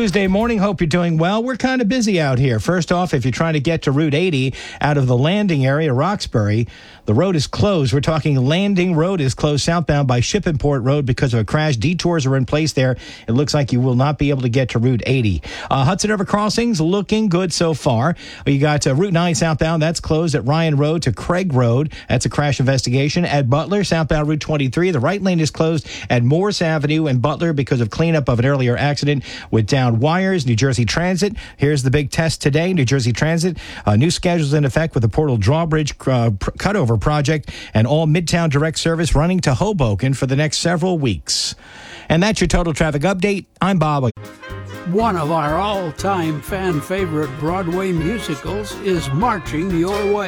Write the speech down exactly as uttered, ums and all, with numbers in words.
Tuesday morning. Hope you're doing well. We're kind of busy out here. First off, if you're trying to get to Route eighty out of the landing area, Roxbury, the road is closed. We're talking Landing Road is closed southbound by Shippingport Road because of a crash. Detours are in place there. It looks like you will not be able to get to Route eighty. Uh, Hudson River Crossings looking good so far. You got uh, Route nine southbound. That's closed at Ryan Road to Craig Road. That's a crash investigation. At Butler, southbound Route twenty-three, the right lane is closed at Morse Avenue in Butler because of cleanup of an earlier accident with downed wires. New Jersey Transit, here's the big test today. New Jersey Transit, uh, new schedules in effect with the Portal Drawbridge uh, pr- cutover project and all Midtown direct service running to Hoboken for the next several weeks. And that's your total traffic update. I'm Bob. One of our all-time fan favorite Broadway musicals is marching your way.